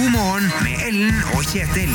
God morgen med Ellen og Kjetil.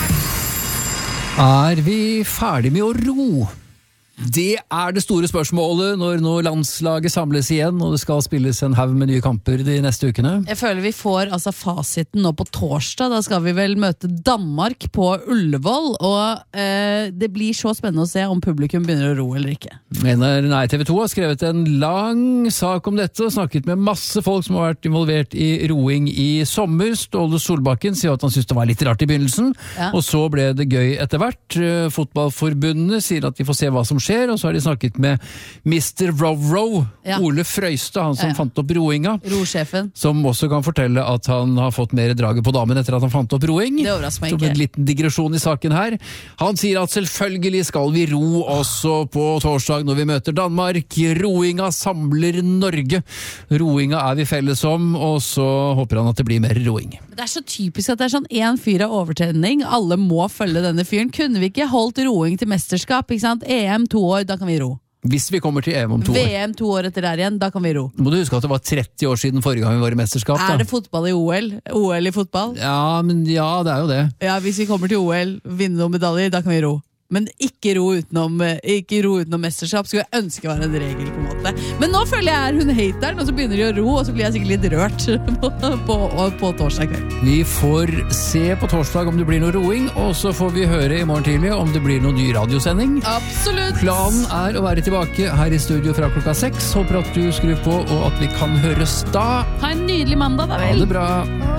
Vi ferdig med å ro? Det det store spørsmålet når nå landslaget samles igjen og det skal spilles en haug med nye kamper de neste ukene. Jeg føler vi får fasiten nå på torsdag. Da skal vi vel møte Danmark på Ullevål, og det blir så spennende å se om publikum begynner å ro eller ikke. TV 2 har skrevet en lang sak om dette og snakket med masse folk som har vært involvert i roing i sommer. Ståle Solbakken sier at han synes det var litt rart i begynnelsen, og så ble det gøy etter hvert. Fotballforbundet sier at de får se hva som skjer, og så har de snakket med Mr. Row, Ole Frøystad, han som fant opp roinga. Rosjefen. Som også kan fortelle at han har fått mer draget på damen etter at han fant opp roing. Det overrasker meg ikke. Som en liten digresjon i saken her. Han sier at selvfølgelig skal vi ro også på torsdag når vi møter Danmark. Roinga samler Norge. Roinga vi felles om, og så håper han at det blir mer roing. Det så typisk at det sånn en fyr av overtrening. Alle må følge denne fyren. Kunne vi ikke holdt roing til mesterskap, ikke sant? EM 2 år, da kan vi ro. Hvis vi kommer til EM om 2 år. VM 2 år etter der igjen, da kan vi ro. Må du huske at det var 30 år siden forrige gang vi var i mesterskap, da. Det fotball i OL? OL i fotball? Ja, det jo det. Ja, hvis vi kommer til OL, vinne noen medaljer, da kan vi ro. Men ikke ro utenom mesterskap. Skulle jeg ønske var en regel på en måte. Men nå føler jeg hun hateren, og så begynner de å ro, og så blir jeg sikkert litt rørt på torsdag kveld. Vi får se på torsdag om det blir noe roing, og så får vi høre i morgen tidlig om det blir noen ny radiosending. Absolutt! Planen å være tilbake her i studio fra klokka 6. Håper at du skrur på, og at vi kan høres da. Ha en nydelig mandag da vel. Ha det bra.